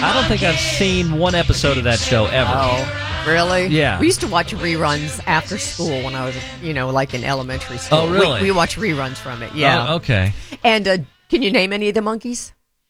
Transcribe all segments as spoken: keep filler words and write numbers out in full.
I don't think I've seen one episode of that show ever. Oh, really? Yeah. We used to watch reruns after school when I was, you know, like in elementary school. Oh, really? We, we watch reruns from it, yeah. Oh, okay. And uh, can you name any of the monkeys?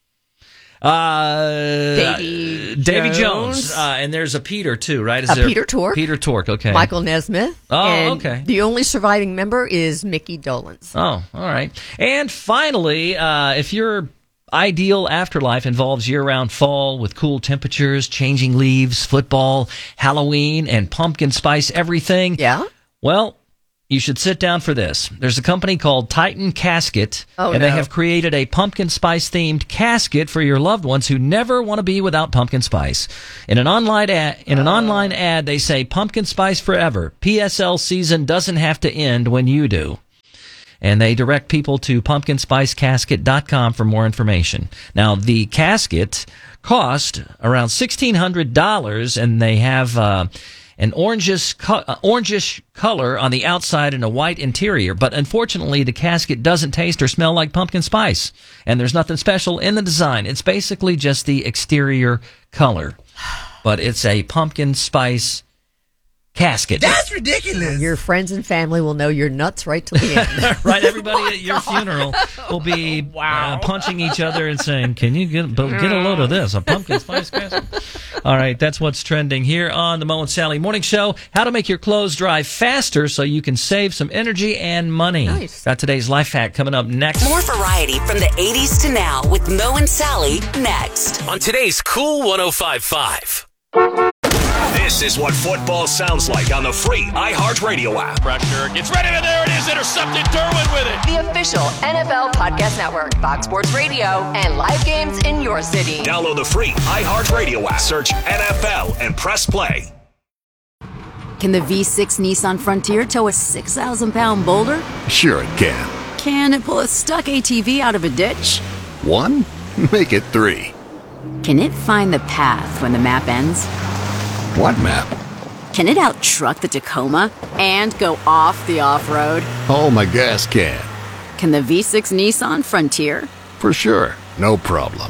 Uh, Davy Davy Jones. Jones. Uh, and there's a Peter, too, right? Is Uh, there... Peter Tork. Peter Tork, okay. Michael Nesmith. Oh, and okay. The only surviving member is Mickey Dolenz. Oh, all right. And finally, uh, if your ideal afterlife involves year-round fall with cool temperatures, changing leaves, football, Halloween, and pumpkin spice everything, Yeah? well, you should sit down for this. There's a company called Titan Casket, Oh, and no. they have created a pumpkin spice-themed casket for your loved ones who never want to be without pumpkin spice. In an online ad, in an Oh. online ad, they say pumpkin spice forever. P S L season doesn't have to end when you do. And they direct people to pumpkin spice casket dot com for more information. Now, the casket cost around sixteen hundred dollars, and they have uh, an orangish, co- uh, orangish color on the outside and a white interior. But unfortunately, the casket doesn't taste or smell like pumpkin spice. And there's nothing special in the design. It's basically just the exterior color. But it's a pumpkin spice casket. That's ridiculous. Your friends and family will know you're nuts right till the end. Right, everybody at your funeral will be uh, punching each other and saying, can you get, get a load of this, a pumpkin spice casket? All right, that's what's trending here on the Mo and Sally Morning Show. How to make your clothes dry faster so you can save some energy and money. Nice. Got today's life hack coming up next. More variety from the eighties to now with Mo and Sally next. On today's Cool one oh five point five. This is what football sounds like on the free iHeartRadio app. Pressure gets ready, and there it is, intercepted. Derwin with it. The official N F L Podcast Network, Fox Sports Radio, and live games in your city. Download the free iHeartRadio app. Search N F L and press play. Can the V six Nissan Frontier tow a six thousand pound boulder? Sure it can. Can it pull a stuck A T V out of a ditch? One? Make it three. Can it find the path when the map ends? What map? Can it out-truck the Tacoma and go off the off-road? Oh, my gas can. Can the V six Nissan Frontier? For sure. No problem.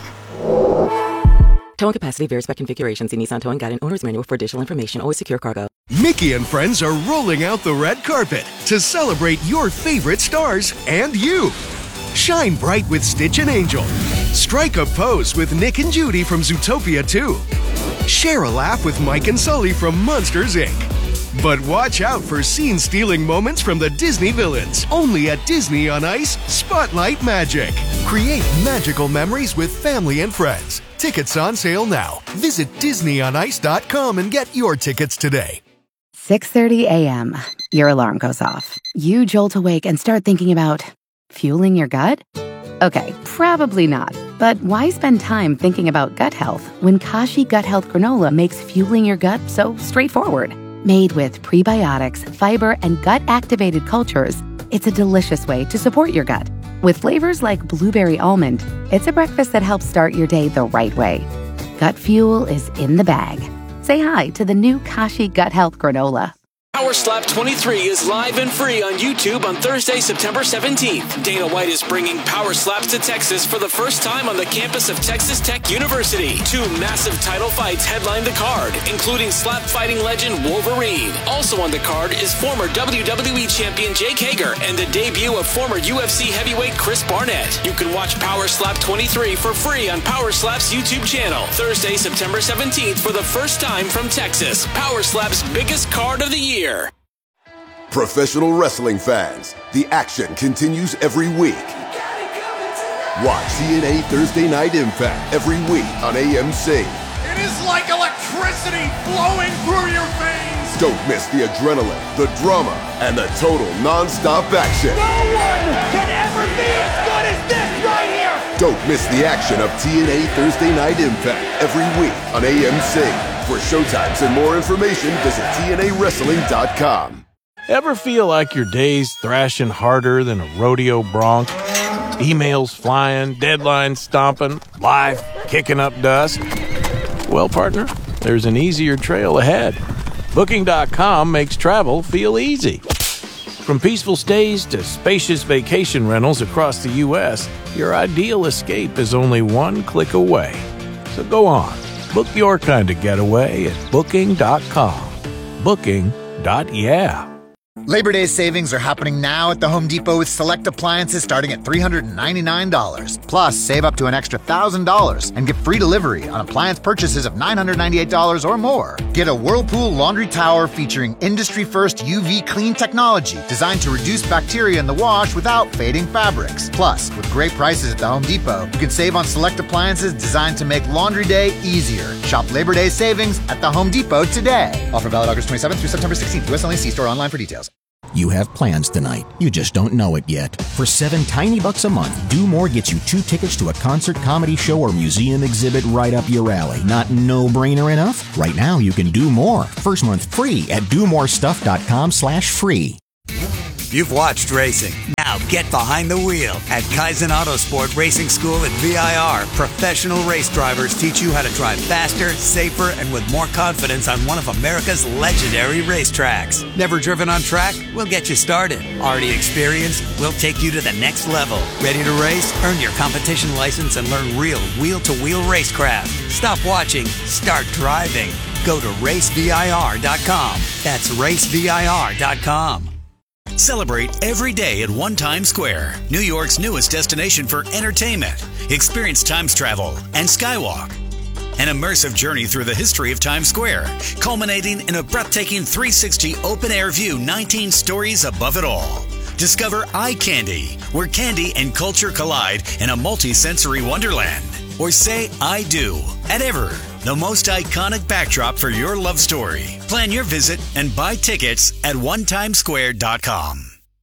Towing capacity varies by configuration. See Nissan Towing Guide and Owner's Manual for additional information. Always secure cargo. Mickey and friends are rolling out the red carpet to celebrate your favorite stars and you. Shine bright with Stitch and Angel. Strike a pose with Nick and Judy from Zootopia two. Share a laugh with Mike and Sully from Monsters, Incorporated. But watch out for scene-stealing moments from the Disney villains. Only at Disney on Ice Spotlight Magic. Create magical memories with family and friends. Tickets on sale now. Visit disney on ice dot com and get your tickets today. six thirty a.m. Your alarm goes off. You jolt awake and start thinking about fueling your gut? Okay, probably not. But why spend time thinking about gut health when Kashi Gut Health Granola makes fueling your gut so straightforward? Made with prebiotics, fiber, and gut-activated cultures, it's a delicious way to support your gut. With flavors like blueberry almond, it's a breakfast that helps start your day the right way. Gut fuel is in the bag. Say hi to the new Kashi Gut Health Granola. Power Slap twenty-three is live and free on YouTube on Thursday, September seventeenth. Dana White is bringing Power Slaps to Texas for the first time on the campus of Texas Tech University. Two massive title fights headline the card, including slap fighting legend Wolverine. Also on the card is former W W E champion Jake Hager and the debut of former U F C heavyweight Chris Barnett. You can watch Power Slap twenty-three for free on Power Slap's YouTube channel. Thursday, September seventeenth for the first time from Texas. Power Slap's biggest card of the year. Professional wrestling fans, the action continues every week. Watch T N A Thursday Night Impact every week on A M C. It is like electricity flowing through your veins. Don't miss the adrenaline, the drama, and the total non-stop action. No one can ever be as good as this right here. Don't miss the action of T N A Thursday Night Impact every week on A M C. For showtimes and more information, visit T N A wrestling dot com. Ever feel like your day's thrashing harder than a rodeo bronc? Emails flying, deadlines stomping, life kicking up dust? Well, partner, there's an easier trail ahead. Booking dot com makes travel feel easy. From peaceful stays to spacious vacation rentals across the U S, your ideal escape is only one click away. So go on, Book your kind of getaway at booking dot com. Booking dot yeah. Labor Day savings are happening now at the Home Depot with select appliances starting at three hundred ninety-nine dollars. Plus, save up to an extra one thousand dollars and get free delivery on appliance purchases of nine hundred ninety-eight dollars or more. Get a Whirlpool laundry tower featuring industry-first U V clean technology designed to reduce bacteria in the wash without fading fabrics. Plus, with great prices at the Home Depot, you can save on select appliances designed to make laundry day easier. Shop Labor Day savings at the Home Depot today. Offer valid August twenty-seventh through September sixteenth. U S only. See store online for details. You have plans tonight. You just don't know it yet. For seven tiny bucks a month, Do More gets you two tickets to a concert, comedy show, or museum exhibit right up your alley. Not no-brainer enough? Right now, you can do more. First month free at do more stuff dot com slash free. You've watched racing. Now get behind the wheel at Kaizen Autosport Racing School at V I R. Professional race drivers teach you how to drive faster, safer, and with more confidence on one of America's legendary racetracks. Never driven on track? We'll get you started. Already experienced? We'll take you to the next level. Ready to race? Earn your competition license and learn real wheel-to-wheel racecraft. Stop watching. Start driving. Go to race V I R dot com. That's race V I R dot com. Celebrate every day at One Times Square, New York's newest destination for entertainment. Experience Times travel and Skywalk. An immersive journey through the history of Times Square, culminating in a breathtaking three sixty open-air view, nineteen stories above it all. Discover Eye Candy, where candy and culture collide in a multi-sensory wonderland. Or say I do at Ever, the most iconic backdrop for your love story. Plan your visit and buy tickets at one times square dot com.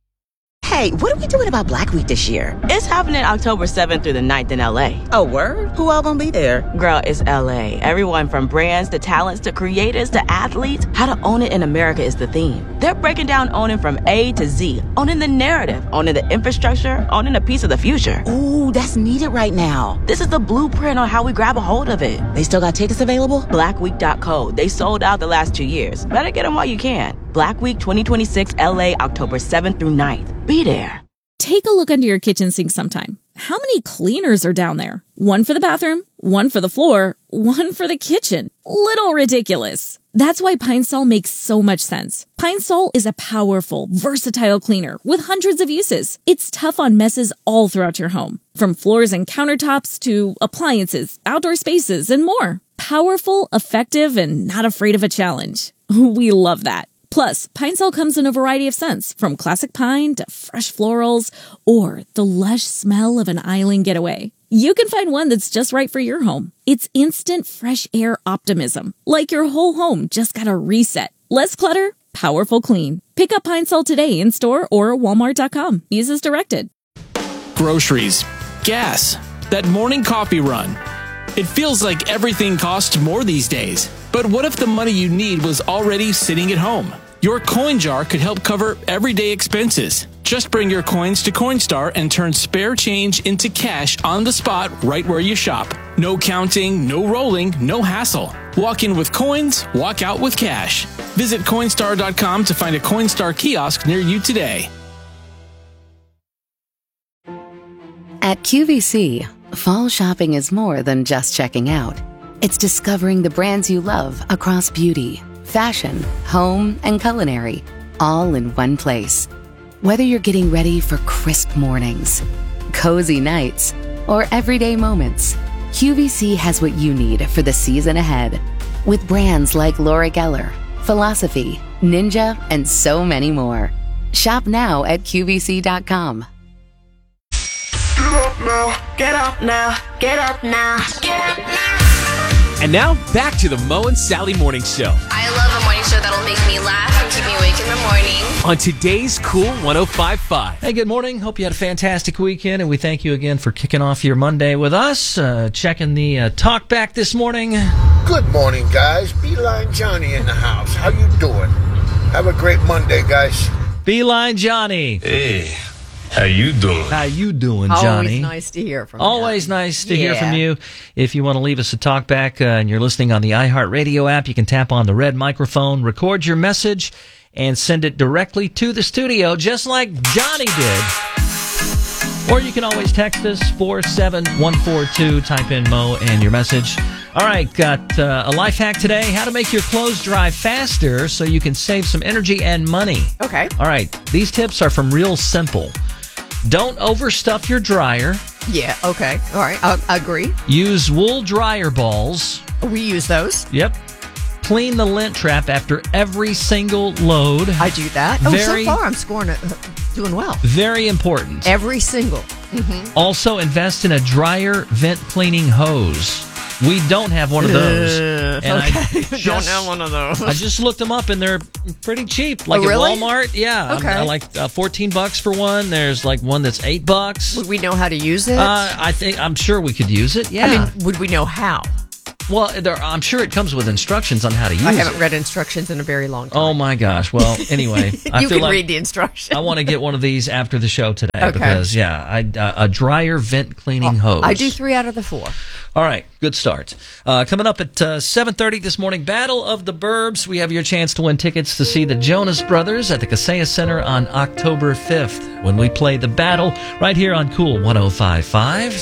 Hey, what are we doing about Black Week this year? It's happening October seventh through the ninth in L A. Oh, word? Who all gonna be there? Girl, it's L A. Everyone from brands to talents to creators to athletes. How to own it in America is the theme. They're breaking down owning from A to Z. Owning the narrative, owning the infrastructure, owning a piece of the future. Ooh, that's needed right now. This is the blueprint on how we grab a hold of it. They still got tickets available? black week dot co. They sold out the last two years. Better get them while you can. Black Week twenty twenty-six L A, October seventh through ninth. Be there. Take a look under your kitchen sink sometime. How many cleaners are down there? One for the bathroom, one for the floor, one for the kitchen. Little ridiculous. That's why Pine Sol makes so much sense. Pine Sol is a powerful, versatile cleaner with hundreds of uses. It's tough on messes all throughout your home, from floors and countertops to appliances, outdoor spaces, and more. Powerful, effective, and not afraid of a challenge. We love that. Plus, Pine Sol comes in a variety of scents, from classic pine to fresh florals, or the lush smell of an island getaway. You can find one that's just right for your home. It's instant fresh air optimism, like your whole home just got a reset. Less clutter, powerful clean. Pick up Pine Sol today in store or walmart dot com. Use as directed. Groceries, gas, that morning coffee run. It feels like everything costs more these days. But what if the money you need was already sitting at home? Your coin jar could help cover everyday expenses. Just bring your coins to Coinstar and turn spare change into cash on the spot right where you shop. No counting, no rolling, no hassle. Walk in with coins, walk out with cash. Visit Coinstar dot com to find a Coinstar kiosk near you today. At Q V C, fall shopping is more than just checking out. It's discovering the brands you love across beauty, fashion, home, and culinary, all in one place. Whether you're getting ready for crisp mornings, cozy nights, or everyday moments, Q V C has what you need for the season ahead. With brands like Laura Geller, Philosophy, Ninja, and so many more. Shop now at Q V C dot com. Get up now, get up now, get up now, get up now. And now, back to the Mo and Sally Morning Show. I love a morning show that'll make me laugh and keep me awake in the morning. On today's Cool one oh five point five. Hey, good morning. Hope you had a fantastic weekend, and we thank you again for kicking off your Monday with us. Uh, checking the uh, talk back this morning. Good morning, guys. Beeline Johnny in the house. How you doing? Have a great Monday, guys. Beeline Johnny. Hey. How you doing? How you doing, Johnny? Always nice to hear from you. Always nice to yeah. hear from you. If you want to leave us a talk back uh, and you're listening on the iHeartRadio app, you can tap on the red microphone, record your message, and send it directly to the studio, just like Johnny did. Or you can always text us, four seven one four two, type in Mo and your message. All right, got uh, a life hack today. How to make your clothes dry faster so you can save some energy and money. Okay. All right, these tips are from Real Simple. Don't overstuff your dryer. Yeah, okay. All right, I, I agree. Use wool dryer balls. We use those. Yep. Clean the lint trap after every single load. I do that. Oh, Very, so far I'm scoring it, uh, doing well. Very important. Every single. Mm-hmm. Also, invest in a dryer vent cleaning hose. We don't have one of those. Uh, And okay, I don't just- have one of those. I just looked them up, and they're pretty cheap. Like Oh, really? at Walmart, yeah. Okay. I, I like uh, fourteen bucks for one. There's like one that's eight bucks. Would we know how to use it? Uh, I think I'm sure we could use it. Yeah. I mean, would we know how? Well, there, I'm sure it comes with instructions on how to use it. I haven't read instructions in a very long time. Oh my gosh! Well, anyway, I you feel can like read the instructions. I want to get one of these after the show today Okay. because yeah, I, uh, a dryer vent cleaning hose. I do three out of the four. All right, good start. Uh, coming up at uh, seven thirty this morning, Battle of the Burbs. We have your chance to win tickets to see the Jonas Brothers at the Kaseya Center on October fifth when we play the battle right here on Cool one oh five point five.